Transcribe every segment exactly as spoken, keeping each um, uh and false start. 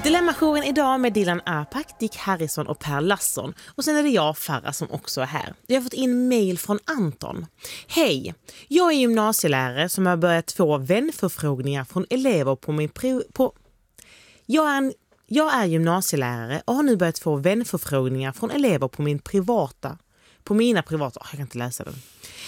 Dilemmajouren idag med Dilan Apak, Dick Harrison och Per Lasson. Och sen är det jag, Farah, som också är här. Jag har fått in mail från Anton. Hej, jag är gymnasielärare som har börjat få vänförfrågningar från elever på min... Pri- på... Jag är en... Jag är gymnasielärare och har nu börjat få vänförfrågningar från elever på min privata... På mina privata... Oh, jag kan inte läsa den.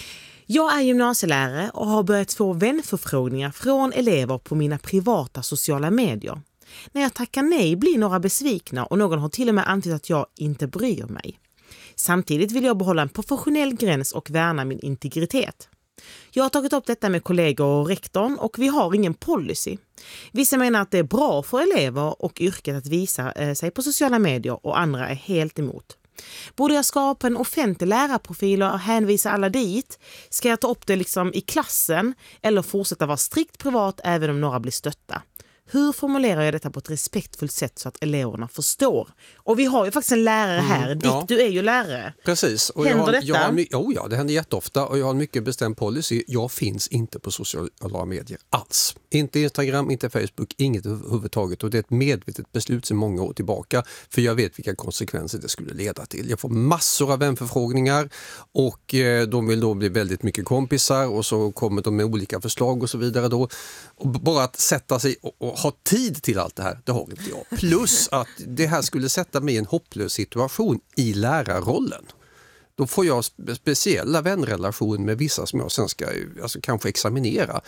Jag är gymnasielärare och har börjat få vänförfrågningar från elever på mina privata sociala medier. När jag tackar nej blir några besvikna och någon har till och med antytt att jag inte bryr mig. Samtidigt vill jag behålla en professionell gräns och värna min integritet. Jag har tagit upp detta med kollegor och rektorn och vi har ingen policy. Vissa menar att det är bra för elever och yrket att visa sig på sociala medier och andra är helt emot. Borde jag skapa en offentlig lärarprofil och hänvisa alla dit? Ska jag ta upp det liksom i klassen eller fortsätta vara strikt privat även om några blir stötta? Hur formulerar jag detta på ett respektfullt sätt så att eleverna förstår? Och vi har ju faktiskt en lärare här. Mm, Dick, ja. Du är ju lärare. Precis. Och händer jag har, detta? Jag har, oh ja, det händer jätteofta och jag har en mycket bestämd policy. Jag finns inte på sociala medier alls. Inte Instagram, inte Facebook, inget överhuvudtaget. Och det är ett medvetet beslut sedan många år tillbaka. För jag vet vilka konsekvenser det skulle leda till. Jag får massor av vänförfrågningar och eh, de vill då bli väldigt mycket kompisar och så kommer de med olika förslag och så vidare då. Och bara att sätta sig och, och ha tid till allt det här, det har inte jag. Plus att det här skulle sätta mig i en hopplös situation i lärarrollen. Då får jag spe- speciella vänrelationer med vissa som jag sen ska alltså, kanske examinera.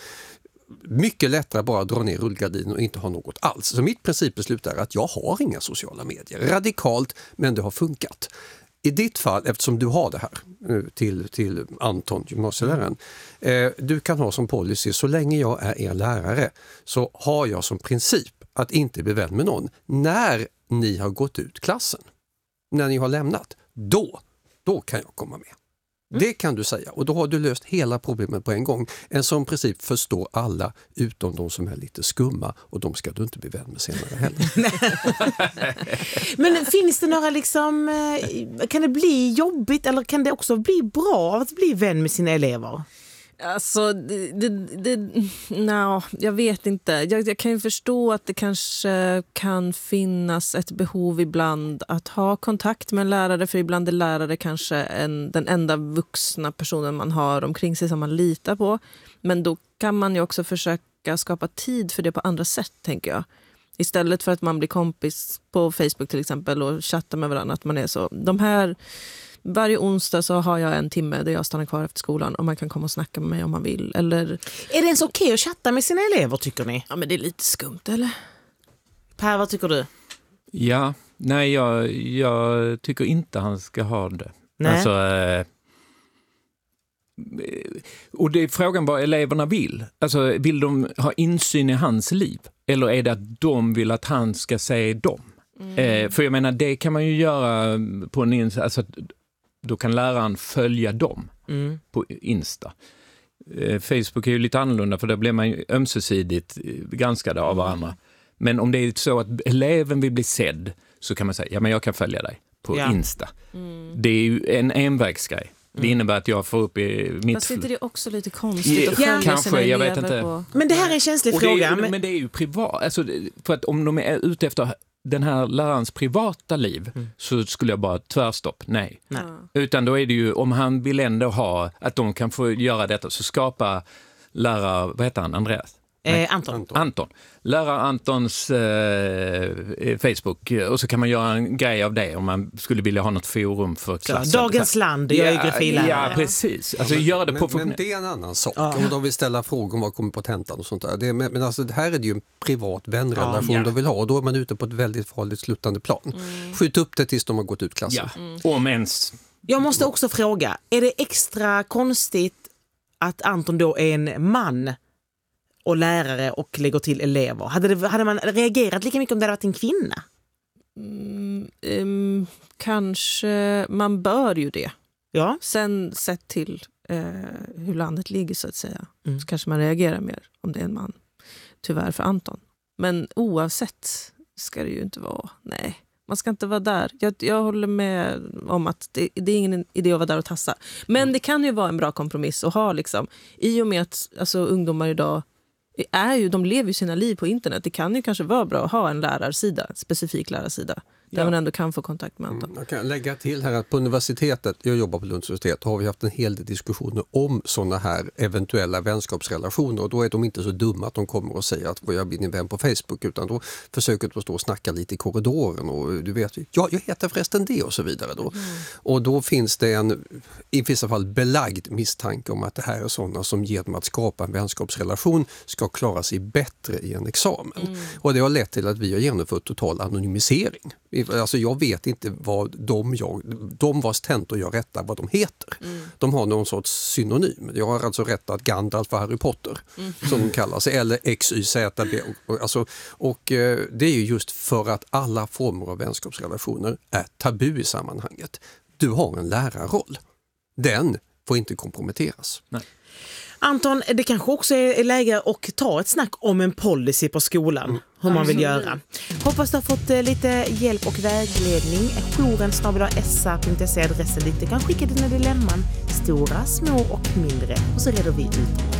Mycket lättare bara dra ner rullgardinen och inte ha något alls. Så mitt principbeslut är att jag har inga sociala medier. Radikalt, men det har funkat. I ditt fall, eftersom du har det här nu till, till Anton, gymnasieläraren, eh, du kan ha som policy, så länge jag är er lärare så har jag som princip att inte bli vän med någon. När ni har gått ut klassen, när ni har lämnat, då, då kan jag komma med. Mm. Det kan du säga och då har du löst hela problemet på en gång. En sån princip förstår alla utom de som är lite skumma och de ska du inte bli vän med senare heller. Men finns det några liksom, kan det bli jobbigt eller kan det också bli bra att bli vän med sina elever? Alltså, det, det, det, no, jag vet inte. Jag, jag kan ju förstå att det kanske kan finnas ett behov ibland att ha kontakt med en lärare. För ibland är lärare kanske en, den enda vuxna personen man har omkring sig som man litar på. Men då kan man ju också försöka skapa tid för det på andra sätt, tänker jag. Istället för att man blir kompis på Facebook till exempel och chattar med varandra. Att man är så, de här... Varje onsdag så har jag en timme där jag stannar kvar efter skolan och man kan komma och snacka med mig om man vill. Eller... Är det ens okej att chatta med sina elever, tycker ni? Ja, men det är lite skumt, eller? Per, vad tycker du? Ja, nej jag, jag tycker inte han ska ha det. Nej. Alltså, eh, och det är frågan vad eleverna vill. Alltså, vill de ha insyn i hans liv? Eller är det att de vill att han ska se dem? Mm. Eh, för jag menar, det kan man ju göra på en Insta, alltså då kan läraren följa dem mm. på Insta. Eh, Facebook är ju lite annorlunda för där blir man ju ömsesidigt granskade av varandra. Mm. Men om det är så att eleven vill bli sedd så kan man säga, ja men jag kan följa dig på ja. Insta. Mm. Det är ju en envägsgrej. Det innebär att jag får upp i mitt... Fast inte det är också lite konstigt att följa kanske, sina jag vet elever inte. På... Men det här är en känslig fråga. Det är, men... men det är ju privat. Alltså, för att om de är ute efter den här lärarens privata liv mm. så skulle jag bara tvärstopp, nej. nej. Utan då är det ju, om han vill ändå ha att de kan få göra detta så skapa lärare, vad heter han, Andreas? Eh, Anton. Anton. Lärar Antons eh, Facebook och så kan man göra en grej av det om man skulle vilja ha något forum för klassen. Dagens land, jag är grafilärare. Ja, precis. Alltså, ja, men, gör det på men, men det är en annan sak. Ja. Om de vill ställa frågor om vad kommer på tentan och sånt där. Det är, men men alltså, det här är det ju en privat vänrelation ja. de vill ha och då är man ute på ett väldigt farligt slutande plan. Mm. Skjut upp det tills de har gått ut klassen. Ja. Mm. Om ens... Jag måste också fråga, är det extra konstigt att Anton då är en man och lärare och lägger till elever? Hade, det, hade man reagerat lika mycket om det hade varit en kvinna? Mm, um, kanske, man bör ju det. Ja. Sen sett till eh, hur landet ligger så att säga. Mm. Så kanske man reagerar mer om det är en man. Tyvärr för Anton. Men oavsett ska det ju inte vara, nej. Man ska inte vara där. Jag, jag håller med om att det, det är ingen idé att vara där och tassa. Men mm. det kan ju vara en bra kompromiss att ha liksom. I och med att alltså, ungdomar idag är ju, de lever ju sina liv på internet. Det kan ju kanske vara bra att ha en lärarsida, specifik lärarsida. Där ja. man ändå kan få kontakt med Anton. Mm, jag kan lägga till här att på universitetet, jag jobbar på Lunds universitet, har vi haft en hel del diskussioner om sådana här eventuella vänskapsrelationer. Och då är de inte så dumma att de kommer och säger att jag blir din vän på Facebook, utan då försöker de stå och snacka lite i korridoren. Och du vet, ja, jag heter förresten det och så vidare. Då. Mm. Och då finns det en, i vissa fall belagd misstanke om att det här är sådana som genom att skapa en vänskapsrelation ska klara sig bättre i en examen. Mm. Och det har lett till att vi har genomfört total anonymisering. Alltså jag vet inte vad de, jag, de vars tentor jag rättar vad de heter. Mm. De har någon sorts synonym. Jag har alltså rättat Gandalf för Harry Potter mm. som de kallar sig, eller X Y Z B. Alltså, och eh, det är ju just för att alla former av vänskapsrelationer är tabu i sammanhanget. Du har en lärarroll. Den får inte komprometteras. Nej. Anton, det kanske också är läge att ta ett snack om en policy på skolan. Mm. Hur man vill göra. Hoppas du har fått lite hjälp och vägledning. Jouren snabel-a s a punkt se adressen dit. Du kan skicka dina dilemman, stora, små och mindre. Och så reder vi ut dem.